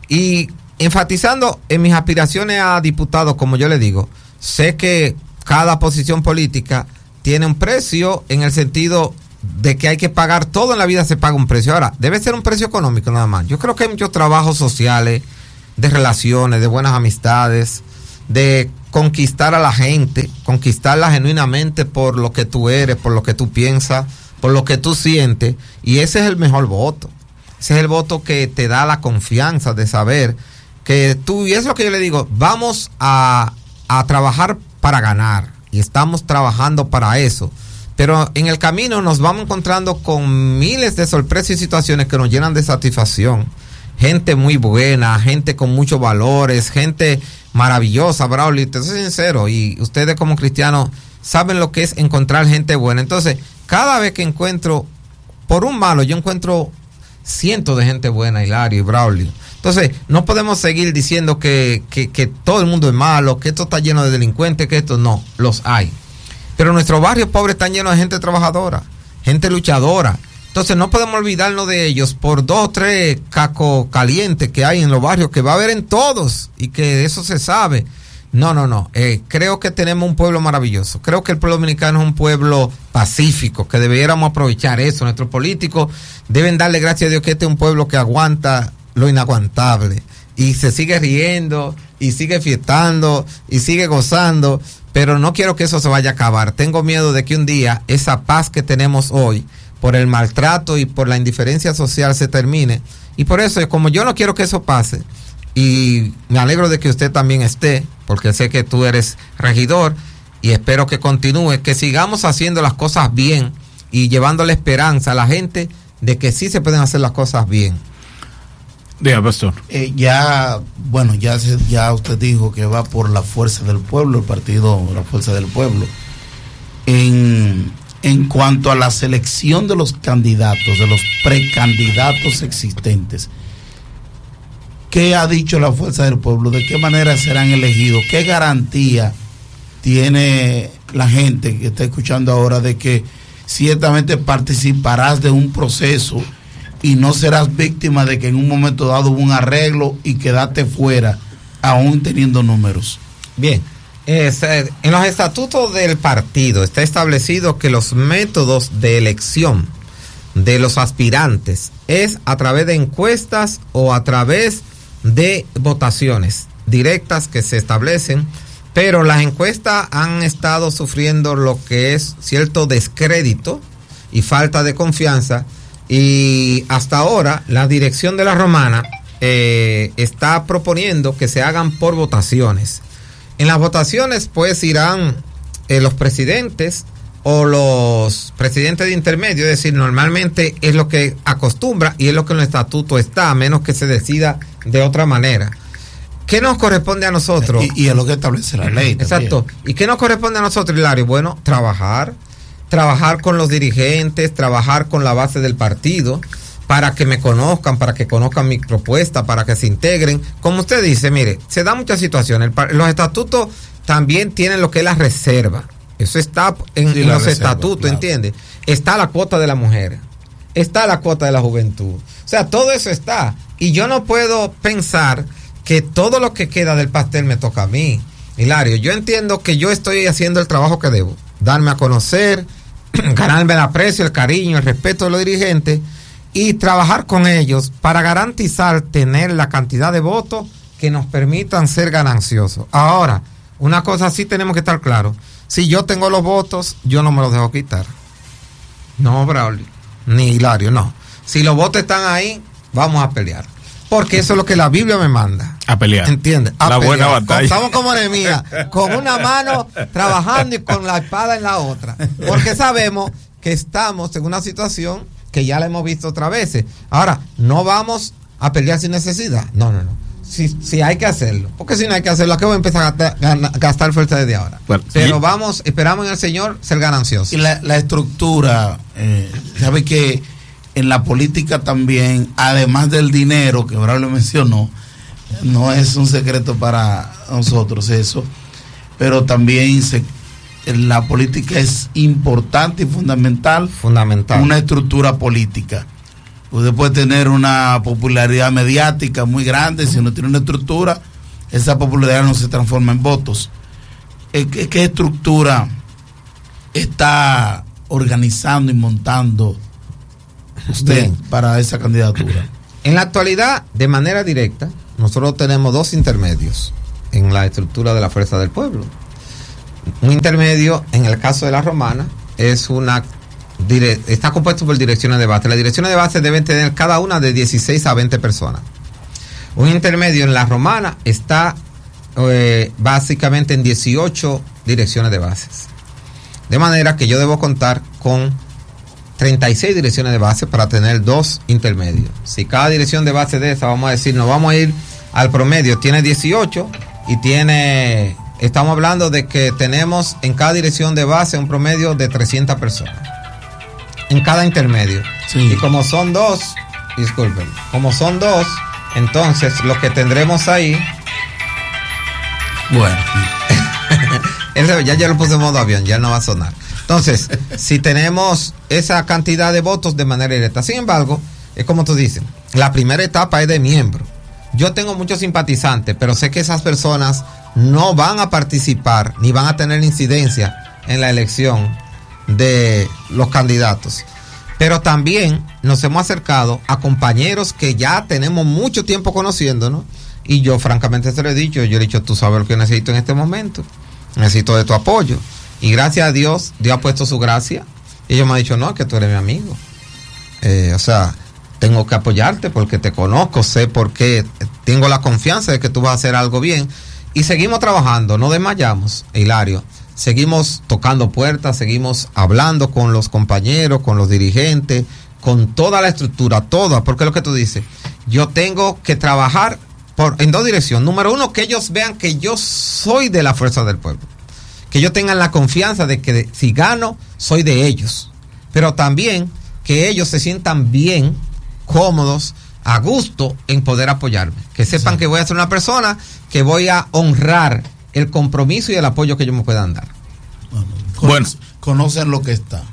Y enfatizando en mis aspiraciones a diputado, como yo le digo, sé que cada posición política tiene un precio en el sentido de que hay que pagar, todo en la vida se paga un precio. Ahora, debe ser un precio económico nada más. Yo creo que hay muchos trabajos sociales, de relaciones, de buenas amistades, de conquistar a la gente, conquistarla genuinamente por lo que tú eres, por lo que tú piensas, por lo que tú sientes, y ese es el mejor voto. Ese es el voto que te da la confianza de saber que tú, y es lo que yo le digo, vamos a, a trabajar para ganar, y estamos trabajando para eso, pero en el camino nos vamos encontrando con miles de sorpresas y situaciones que nos llenan de satisfacción. Gente muy buena, gente con muchos valores, gente maravillosa, Braulio, te soy sincero, y ustedes como cristianos saben lo que es encontrar gente buena. Entonces, cada vez que encuentro, por un malo, yo encuentro cientos de gente buena, Hilario y Braulio. Entonces, no podemos seguir diciendo que, que, que todo el mundo es malo, que esto está lleno de delincuentes, que esto no, los hay. Pero nuestros barrios pobres están llenos de gente trabajadora, gente luchadora. Entonces no podemos olvidarnos de ellos por dos o tres cacos calientes que hay en los barrios, que va a haber en todos, y que eso se sabe. No, no, no. Eh, creo que tenemos un pueblo maravilloso. Creo que el pueblo dominicano es un pueblo pacífico, que debiéramos aprovechar eso. Nuestros políticos deben darle gracias a Dios que este es un pueblo que aguanta lo inaguantable, y se sigue riendo, y sigue fiestando, y sigue gozando, pero no quiero que eso se vaya a acabar. Tengo miedo de que un día esa paz que tenemos hoy, por el maltrato y por la indiferencia social, se termine. Y por eso, como yo no quiero que eso pase, y me alegro de que usted también esté, porque sé que tú eres regidor, y espero que continúe, que sigamos haciendo las cosas bien y llevándole esperanza a la gente de que sí se pueden hacer las cosas bien. Diga, pastor. Eh, ya, bueno, ya, se, ya usted dijo que va por la fuerza del pueblo, el partido La Fuerza del Pueblo. En, en cuanto a la selección de los candidatos, de los precandidatos existentes, ¿qué ha dicho La Fuerza del Pueblo? ¿De qué manera serán elegidos? ¿Qué garantía tiene la gente que está escuchando ahora de que ciertamente participarás de un proceso y no serás víctima de que en un momento dado hubo un arreglo y quedaste fuera, aún teniendo números? Bien, es, eh, en los estatutos del partido está establecido que los métodos de elección de los aspirantes es a través de encuestas o a través de votaciones directas que se establecen, pero las encuestas han estado sufriendo lo que es cierto descrédito y falta de confianza. Y hasta ahora la dirección de la Romana eh, está proponiendo que se hagan por votaciones. En las votaciones pues irán eh, los presidentes o los presidentes de intermedio, es decir, normalmente es lo que acostumbra y es lo que en el estatuto está, a menos que se decida de otra manera. ¿Qué nos corresponde a nosotros? Y, y es lo que establece la ley. Exacto. También. ¿Y qué nos corresponde a nosotros, Hilario? Bueno, trabajar. trabajar con los dirigentes, trabajar con la base del partido, para que me conozcan, para que conozcan mi propuesta, para que se integren. Como usted dice, mire, se dan muchas situaciones. El, los estatutos también tienen lo que es la reserva. Eso está en, sí, en los reserva, estatutos, claro. ¿Entiende? Está la cuota de la mujer, está la cuota de la juventud. O sea, todo eso está. Y yo no puedo pensar que todo lo que queda del pastel me toca a mí. Hilario, yo entiendo que yo estoy haciendo el trabajo que debo, darme a conocer, ganarme el aprecio, el cariño, el respeto de los dirigentes y trabajar con ellos para garantizar tener la cantidad de votos que nos permitan ser gananciosos. Ahora, una cosa sí tenemos que estar claros: si yo tengo los votos, yo no me los dejo quitar. No, Braulio, ni Hilario, no. Si los votos están ahí, vamos a pelear. Porque eso es lo que la Biblia me manda. A pelear. ¿Entiendes? A la pelear. Buena batalla. Estamos como Nehemías, con una mano trabajando y con la espada en la otra. Porque sabemos que estamos en una situación que ya la hemos visto otras veces. Ahora, no vamos a pelear sin necesidad. No, no, no. Si, si hay que hacerlo. Porque si no hay que hacerlo, ¿a qué voy a empezar a gastar, gastar fuerza desde ahora? Bueno, pero sí, vamos, esperamos en el Señor ser gananciosos. Y la, la estructura, eh, ¿sabe que en la política también, además del dinero que Braulio mencionó, no es un secreto para nosotros eso, pero también se, la política es importante y fundamental, fundamental, una estructura política. Usted puede tener una popularidad mediática muy grande, si no tiene una estructura, esa popularidad no se transforma en votos. ¿Qué, qué estructura está organizando y montando usted Bien. para esa candidatura? En la actualidad, de manera directa, nosotros tenemos dos intermedios en la estructura de la Fuerza del Pueblo. Un intermedio, en el caso de la Romana, es una dire, está compuesto por direcciones de base. Las direcciones de base deben tener cada una de dieciséis a veinte personas. Un intermedio en la Romana está eh, básicamente en dieciocho direcciones de bases. De manera que yo debo contar con treinta y seis direcciones de base para tener dos intermedios. Si cada dirección de base de esa, vamos a decir, nos vamos a ir al promedio, tiene dieciocho y tiene, estamos hablando de que tenemos en cada dirección de base un promedio de trescientas personas. En cada intermedio. Sí. Y como son dos, disculpen, como son dos, entonces lo que tendremos ahí, bueno, ya, ya lo puse en modo avión, ya no va a sonar. Entonces, si tenemos esa cantidad de votos de manera directa, sin embargo, es como tú dices, la primera etapa es de miembro. Yo tengo muchos simpatizantes, pero sé que esas personas no van a participar ni van a tener incidencia en la elección de los candidatos. Pero también nos hemos acercado a compañeros que ya tenemos mucho tiempo conociéndonos, y yo francamente se lo he dicho, yo he dicho, tú sabes lo que necesito en este momento, necesito de tu apoyo. Y gracias a Dios, Dios ha puesto su gracia. Y ellos me han dicho, no, que tú eres mi amigo. Eh, o sea, tengo que apoyarte porque te conozco, sé por qué, tengo la confianza de que tú vas a hacer algo bien. Y seguimos trabajando, no desmayamos, Hilario. Seguimos tocando puertas, seguimos hablando con los compañeros, con los dirigentes, con toda la estructura, toda, porque es lo que tú dices. Yo tengo que trabajar por, en dos direcciones. Número uno, que ellos vean que yo soy de la Fuerza del Pueblo. Que ellos tengan la confianza de que si gano, soy de ellos. Pero también que ellos se sientan bien, cómodos, a gusto en poder apoyarme. Que sepan sí. que voy a ser una persona que voy a honrar el compromiso y el apoyo que ellos me puedan dar. Bueno, cono- bueno. conocen lo que está.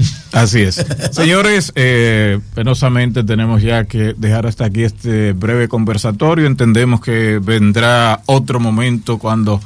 Así es. Señores, eh, penosamente tenemos ya que dejar hasta aquí este breve conversatorio. Entendemos que vendrá otro momento cuando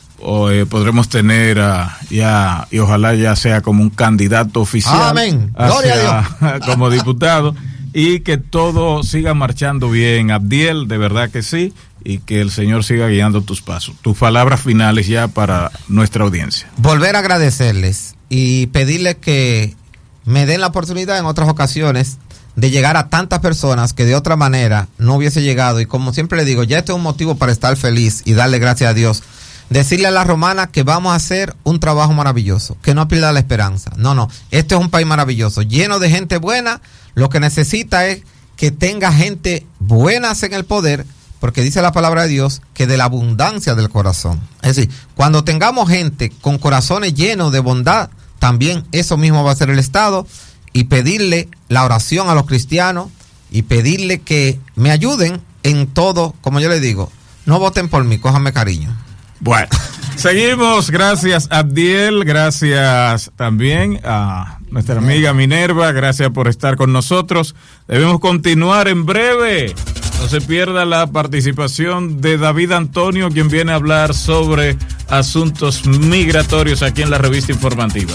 o, eh, podremos tener uh, ya, y ojalá ya sea como un candidato oficial. Amén. Gloria a Dios. Como diputado, y que todo siga marchando bien. Abdiel, de verdad que sí, y que el Señor siga guiando tus pasos. Tus palabras finales ya para nuestra audiencia. Volver a agradecerles y pedirles que me den la oportunidad en otras ocasiones de llegar a tantas personas que de otra manera no hubiese llegado. Y como siempre le digo, ya este es un motivo para estar feliz y darle gracias a Dios. Decirle a la Romana que vamos a hacer un trabajo maravilloso, que no pierda la esperanza. No, no, este es un país maravilloso, lleno de gente buena. Lo que necesita es que tenga gente buena en el poder, porque dice la palabra de Dios que de la abundancia del corazón. Es decir, cuando tengamos gente con corazones llenos de bondad, también eso mismo va a ser el Estado. Y pedirle la oración a los cristianos y pedirle que me ayuden en todo, como yo les digo, no voten por mí, cójanme cariño. Bueno, seguimos. Gracias, Abdiel. Gracias también a nuestra amiga Minerva. Gracias por estar con nosotros. Debemos continuar en breve. No se pierda la participación de David Antonio, quien viene a hablar sobre asuntos migratorios aquí en la revista informativa.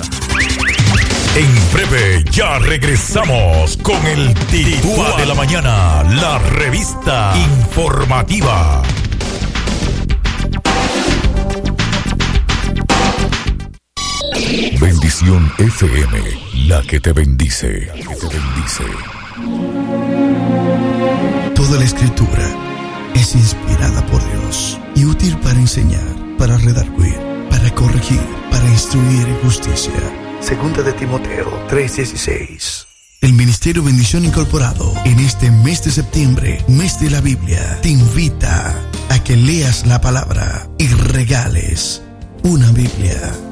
En breve ya regresamos con el Titúa de la Mañana, la revista informativa. Bendición F M, la que te bendice, la que te bendice. Toda la escritura es inspirada por Dios y útil para enseñar, para redarguir, para corregir, para instruir en justicia. Segunda de Timoteo tres dieciséis. El Ministerio Bendición Incorporado, en este mes de septiembre, mes de la Biblia, te invita a que leas la palabra y regales una Biblia.